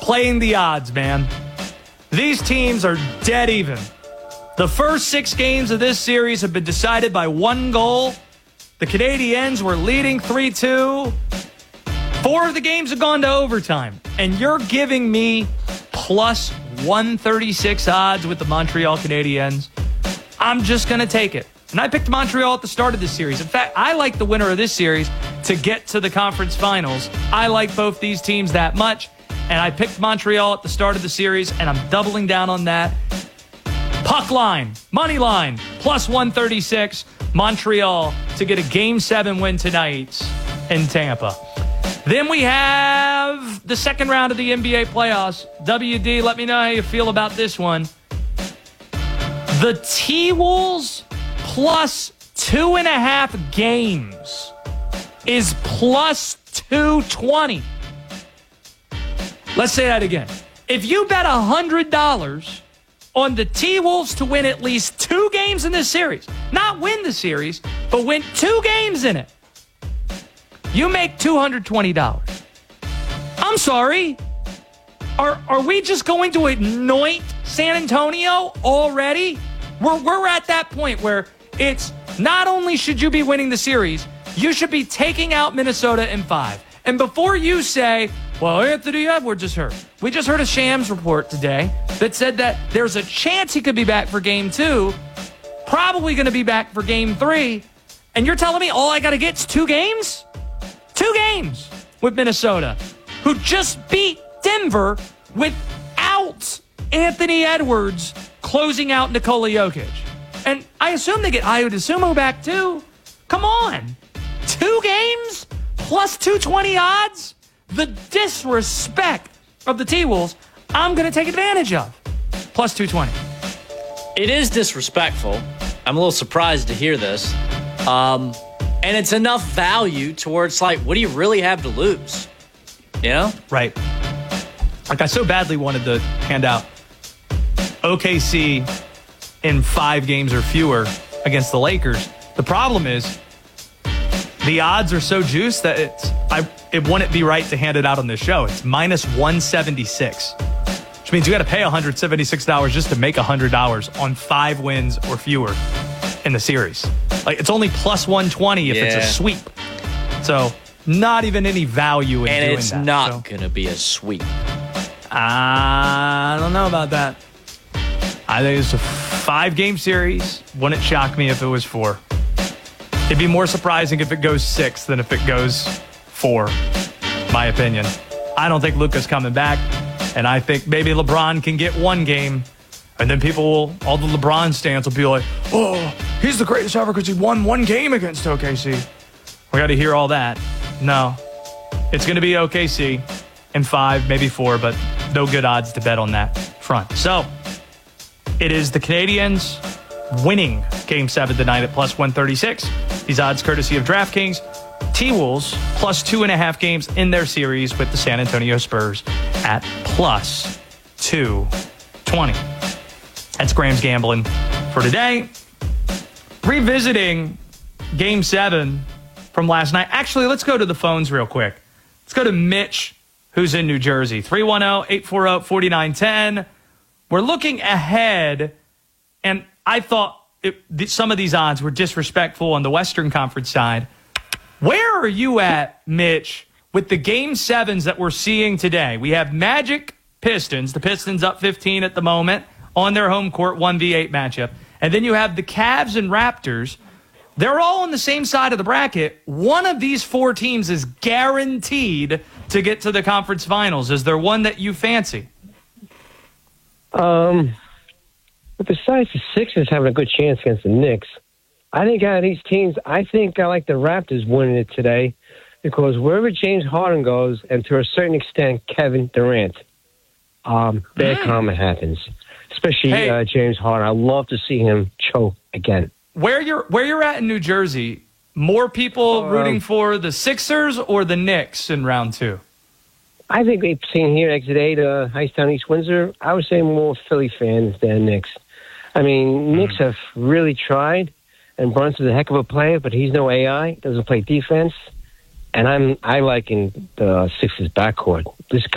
playing the odds, man. These teams are dead even. The first 6 games of this series have been decided by 1 goal. The Canadiens were leading 3-2. 4 of the games have gone to overtime. And you're giving me plus 136 odds with the Montreal Canadiens. I'm just going to take it. And I picked Montreal at the start of this series. In fact, I like the winner of this series to get to the conference finals. I like both these teams that much. And I picked Montreal at the start of the series, and I'm doubling down on that. Puck line, money line, plus 136. Montreal to get a Game 7 win tonight in Tampa. Then we have the second round of the NBA playoffs. WD, let me know how you feel about this one. The T-Wolves plus 2.5 games is plus 220. Let's say that again. If you bet $100 on the T-Wolves to win at least 2 games in this series, not win the series, but win 2 games in it, you make $220. I'm sorry. Are we just going to anoint San Antonio already? We're at that point where it's not only should you be winning the series, you should be taking out Minnesota in 5. And before you say, well, Anthony Edwards is hurt. We just heard a Shams report today that said that there's a chance he could be back for Game 2, probably going to be back for Game 3. And you're telling me all I got to get is 2 games? 2 games with Minnesota, who just beat Denver without Anthony Edwards closing out Nikola Jokic. And I assume they get Ayo Dosunmu back too. Come on. 2 games plus 220 odds? The disrespect of the T-Wolves, I'm going to take advantage of. Plus 220. It is disrespectful. I'm a little surprised to hear this. And it's enough value towards, like, what do you really have to lose? You know? Right. Like, I so badly wanted to hand out OKC in 5 games or fewer against the Lakers. The problem is the odds are so juiced that it wouldn't be right to hand it out on this show. It's minus 176, which means you got to pay $176 just to make $100 on 5 wins or fewer in the series. Like, it's only plus 120 if it's a sweep. So not even any value in doing that. And it's not going to be a sweep. I don't know about that. I think it's a 5-game series. Wouldn't shock me if it was 4. It'd be more surprising if it goes 6 than if it goes 4, my opinion. I don't think Luka's coming back, and I think maybe LeBron can get 1 game, and then all the LeBron stands will be like, oh, he's the greatest ever because he won 1 game against OKC. We got to hear all that. No. It's going to be OKC in 5, maybe 4, but no good odds to bet on that front. So, it is the Canadiens winning Game 7 tonight at plus 136. These odds courtesy of DraftKings. T-Wolves plus 2.5 games in their series with the San Antonio Spurs at plus 220. That's Graham's Gambling for today. Revisiting Game 7 from last night. Actually, let's go to the phones real quick. Let's go to Mitch, who's in New Jersey. 310-840-4910. We're looking ahead, and I thought some of these odds were disrespectful on the Western Conference side. Where are you at, Mitch, with the Game 7s that we're seeing today? We have Magic Pistons. The Pistons up 15 at the moment on their home court 1v8 matchup. And then you have the Cavs and Raptors. They're all on the same side of the bracket. One of these 4 teams is guaranteed to get to the conference finals. Is there one that you fancy? But besides the Sixers having a good chance against the Knicks, I think out of these teams, I think I like the Raptors winning it today because wherever James Harden goes, and to a certain extent Kevin Durant, bad karma happens. Especially James Harden. I love to see him choke again. Where you're at in New Jersey, more people rooting for the Sixers or the Knicks in round 2? I think we've seen here exit 8, Hightstown, East Windsor. I would say more Philly fans than Knicks. I mean, Knicks have really tried, and Brunson's a heck of a player, but he's no AI. Doesn't play defense, and I like in the Sixers backcourt. This